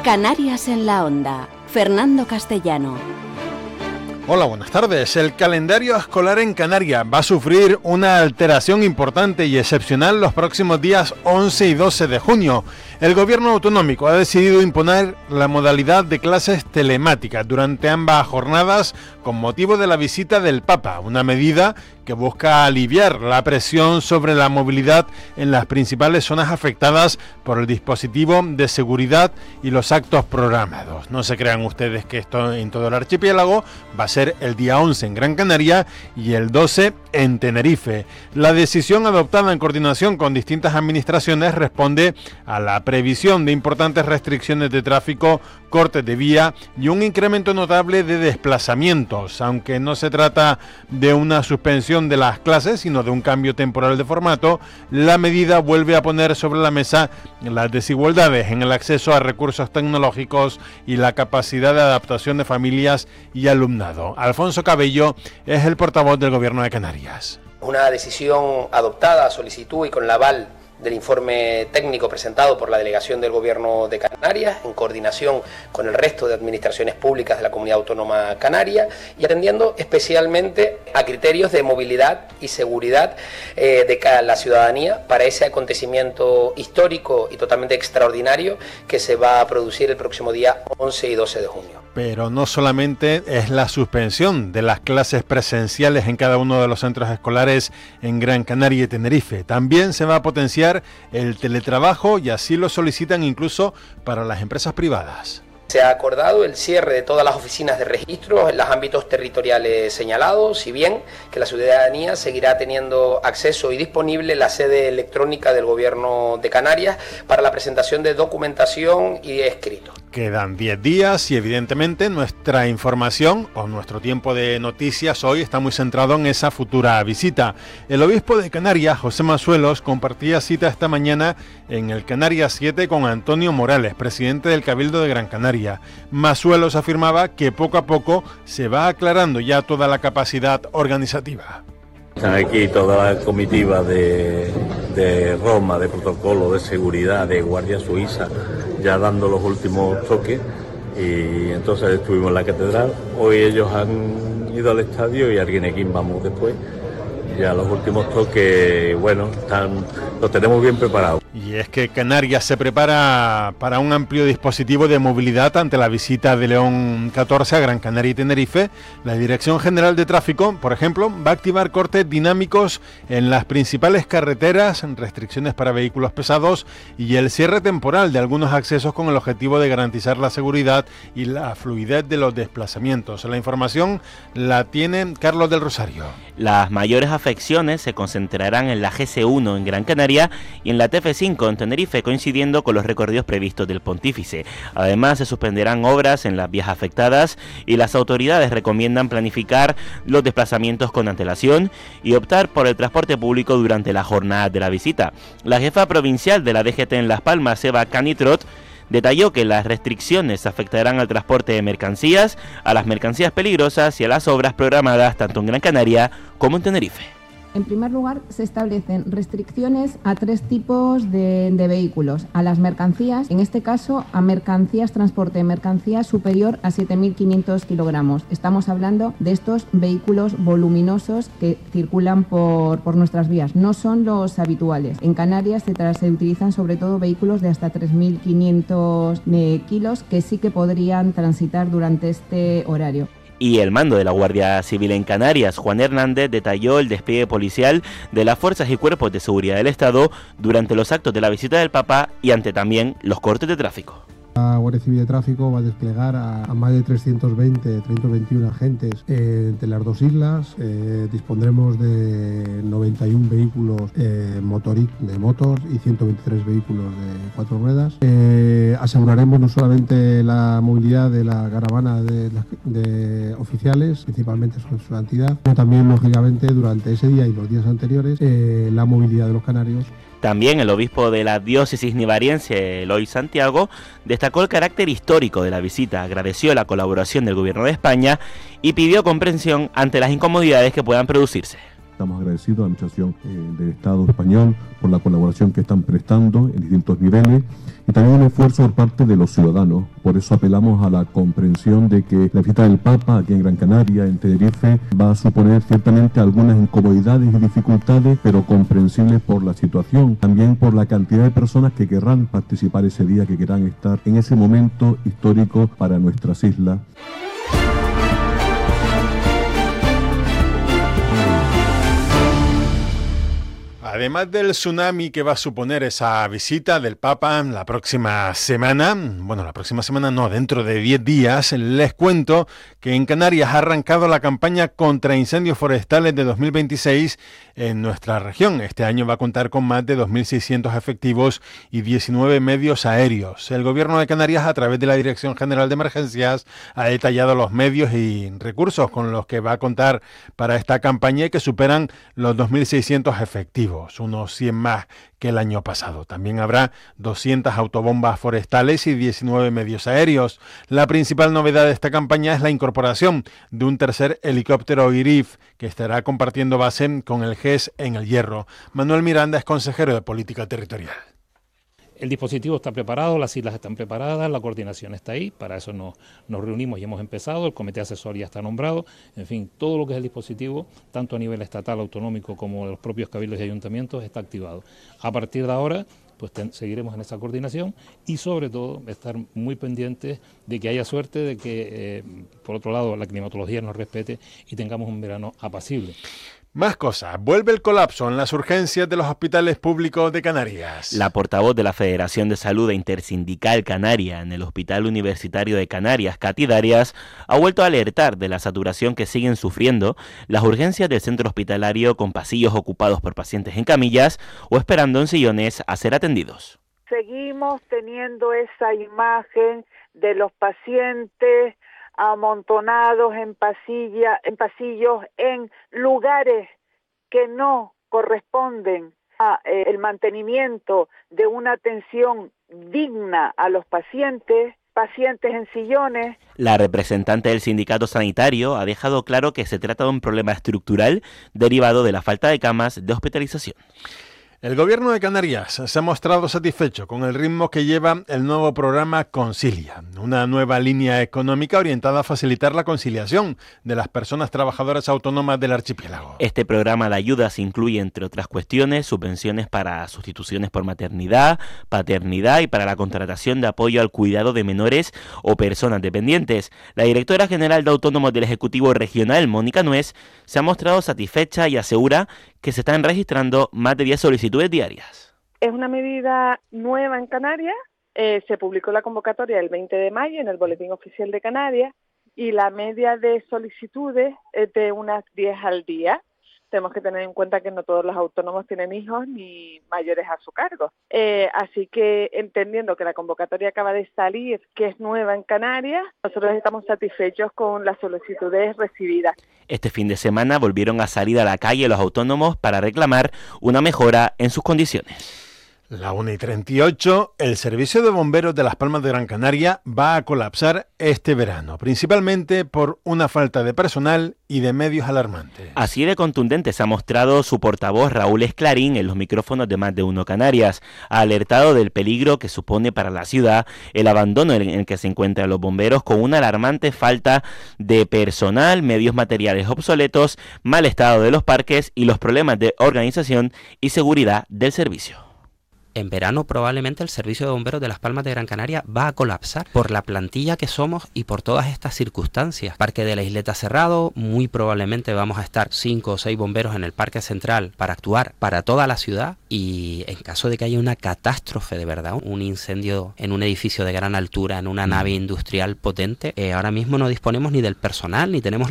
Canarias en la Onda. Fernando Castellano. Hola, buenas tardes. El calendario escolar en Canarias va a sufrir una alteración importante y excepcional los próximos días 11 y 12 de junio. El gobierno autonómico ha decidido imponer la modalidad de clases telemáticas durante ambas jornadas con motivo de la visita del Papa, una medida que busca aliviar la presión sobre la movilidad en las principales zonas afectadas por el dispositivo de seguridad y los actos programados. No se crean ustedes que esto en todo el archipiélago va a ser el día 11 en Gran Canaria y el 12 en Tenerife. La decisión adoptada en coordinación con distintas administraciones responde a la previsión de importantes restricciones de tráfico, cortes de vía y un incremento notable de desplazamientos, aunque no se trata de una suspensión de las clases, sino de un cambio temporal de formato. La medida vuelve a poner sobre la mesa las desigualdades en el acceso a recursos tecnológicos y la capacidad de adaptación de familias y alumnado. Alfonso Cabello es el portavoz del Gobierno de Canarias. Una decisión adoptada a solicitud y con el aval del informe técnico presentado por la Delegación del Gobierno de Canarias, en coordinación con el resto de administraciones públicas de la Comunidad Autónoma Canaria y atendiendo especialmente a criterios de movilidad y seguridad de la ciudadanía para ese acontecimiento histórico y totalmente extraordinario que se va a producir el próximo día 11 y 12 de junio. Pero no solamente es la suspensión de las clases presenciales en cada uno de los centros escolares en Gran Canaria y Tenerife, también se va a potenciar el teletrabajo y así lo solicitan incluso para las empresas privadas. Se ha acordado el cierre de todas las oficinas de registro en los ámbitos territoriales señalados, si bien que la ciudadanía seguirá teniendo acceso y disponible la sede electrónica del Gobierno de Canarias para la presentación de documentación y escritos. Quedan 10 días y evidentemente nuestra información o nuestro tiempo de noticias hoy está muy centrado en esa futura visita. El obispo de Canarias, José Masuelos, compartía cita esta mañana en el Canarias 7 con Antonio Morales, presidente del Cabildo de Gran Canaria. Masuelos afirmaba que poco a poco se va aclarando ya toda la capacidad organizativa. Están aquí toda la comitiva de Roma, de protocolo, de seguridad, de Guardia Suiza, ya dando los últimos toques, y entonces estuvimos en la catedral. Hoy ellos han ido al estadio y al Guinequín vamos después. Ya los últimos toques, bueno, los tenemos bien preparados. Y es que Canarias se prepara para un amplio dispositivo de movilidad ante la visita de León XIV a Gran Canaria y Tenerife. La Dirección General de Tráfico, por ejemplo, va a activar cortes dinámicos en las principales carreteras, restricciones para vehículos pesados y el cierre temporal de algunos accesos con el objetivo de garantizar la seguridad y la fluidez de los desplazamientos. La información la tiene Carlos del Rosario. Las mayores afecciones se concentrarán en la GC1 en Gran Canaria y en la TF5 en Tenerife, coincidiendo con los recorridos previstos del Pontífice. Además, se suspenderán obras en las vías afectadas y las autoridades recomiendan planificar los desplazamientos con antelación y optar por el transporte público durante la jornada de la visita. La jefa provincial de la DGT en Las Palmas, Eva Canitrot, detalló que las restricciones afectarán al transporte de mercancías, a las mercancías peligrosas y a las obras programadas tanto en Gran Canaria como en Tenerife. En primer lugar, se establecen restricciones a 3 tipos de vehículos. A las mercancías, en este caso, a mercancías, transporte de mercancías superior a 7.500 kilogramos. Estamos hablando de estos vehículos voluminosos que circulan por nuestras vías. No son los habituales. En Canarias se utilizan sobre todo vehículos de hasta 3.500 kilos que sí que podrían transitar durante este horario. Y el mando de la Guardia Civil en Canarias, Juan Hernández, detalló el despliegue policial de las fuerzas y cuerpos de seguridad del Estado durante los actos de la visita del Papa y ante también los cortes de tráfico. La Guardia Civil de Tráfico va a desplegar a más de 321 agentes entre las dos islas. Dispondremos de 91 vehículos Motoric de motos y 123 vehículos de 4 ruedas. Aseguraremos no solamente la movilidad de la caravana de oficiales, principalmente su entidad, sino también, lógicamente, durante ese día y los días anteriores, la movilidad de los canarios. También el obispo de la diócesis nivariense, Eloy Santiago, destacó el carácter histórico de la visita, agradeció la colaboración del Gobierno de España y pidió comprensión ante las incomodidades que puedan producirse. Estamos agradecidos a la Administración del Estado español por la colaboración que están prestando en distintos niveles y también un esfuerzo por parte de los ciudadanos. Por eso apelamos a la comprensión de que la visita del Papa aquí en Gran Canaria, en Tenerife, va a suponer ciertamente algunas incomodidades y dificultades, pero comprensibles por la situación, también por la cantidad de personas que querrán participar ese día, que querrán estar en ese momento histórico para nuestras islas. Además del tsunami que va a suponer esa visita del Papa la próxima semana, dentro de 10 días, les cuento que en Canarias ha arrancado la campaña contra incendios forestales de 2026 en nuestra región. Este año va a contar con más de 2.600 efectivos y 19 medios aéreos. El Gobierno de Canarias, a través de la Dirección General de Emergencias, ha detallado los medios y recursos con los que va a contar para esta campaña y que superan los 2.600 efectivos, unos 100 más que el año pasado. También habrá 200 autobombas forestales y 19 medios aéreos. La principal novedad de esta campaña es la incorporación de un tercer helicóptero IRIF que estará compartiendo base con el GES en El Hierro. Manuel Miranda es consejero de Política Territorial. El dispositivo está preparado, las islas están preparadas, la coordinación está ahí, para eso nos reunimos y hemos empezado, el comité asesor ya está nombrado, en fin, todo lo que es el dispositivo, tanto a nivel estatal, autonómico, como de los propios cabildos y ayuntamientos, está activado. A partir de ahora, pues seguiremos en esa coordinación y sobre todo estar muy pendientes de que haya suerte, de que, por otro lado, la climatología nos respete y tengamos un verano apacible. Más cosas. Vuelve el colapso en las urgencias de los hospitales públicos de Canarias. La portavoz de la Federación de Salud Intersindical Canaria en el Hospital Universitario de Canarias, Katy Darias, ha vuelto a alertar de la saturación que siguen sufriendo las urgencias del centro hospitalario, con pasillos ocupados por pacientes en camillas o esperando en sillones a ser atendidos. Seguimos teniendo esa imagen de los pacientes amontonados en pasillos, en lugares que no corresponden a el mantenimiento de una atención digna a los pacientes en sillones. La representante del sindicato sanitario ha dejado claro que se trata de un problema estructural derivado de la falta de camas de hospitalización. El Gobierno de Canarias se ha mostrado satisfecho con el ritmo que lleva el nuevo programa Concilia, una nueva línea económica orientada a facilitar la conciliación de las personas trabajadoras autónomas del archipiélago. Este programa de ayudas incluye, entre otras cuestiones, subvenciones para sustituciones por maternidad, paternidad y para la contratación de apoyo al cuidado de menores o personas dependientes. La directora general de Autónomos del Ejecutivo Regional, Mónica Nuez, se ha mostrado satisfecha y asegura que se están registrando más de 10 solicitudes diarias. Es una medida nueva en Canarias, se publicó la convocatoria el 20 de mayo en el Boletín Oficial de Canarias y la media de solicitudes es de unas 10 al día. Tenemos que tener en cuenta que no todos los autónomos tienen hijos ni mayores a su cargo. Así que, entendiendo que la convocatoria acaba de salir, que es nueva en Canarias, nosotros estamos satisfechos con las solicitudes recibidas. Este fin de semana volvieron a salir a la calle los autónomos para reclamar una mejora en sus condiciones. La 1:38, el servicio de bomberos de Las Palmas de Gran Canaria va a colapsar este verano, principalmente por una falta de personal y de medios alarmantes. Así de contundente se ha mostrado su portavoz Raúl Esclarín en los micrófonos de Más de Uno Canarias. Ha alertado del peligro que supone para la ciudad el abandono en el que se encuentran los bomberos, con una alarmante falta de personal, medios materiales obsoletos, mal estado de los parques y los problemas de organización y seguridad del servicio. En verano probablemente el servicio de bomberos de Las Palmas de Gran Canaria va a colapsar por la plantilla que somos y por todas estas circunstancias. Parque de la Isleta cerrado, muy probablemente vamos a estar 5 o 6 bomberos en el Parque Central para actuar para toda la ciudad, y en caso de que haya una catástrofe de verdad, un incendio en un edificio de gran altura, en una nave industrial potente, ahora mismo no disponemos ni del personal ni tenemos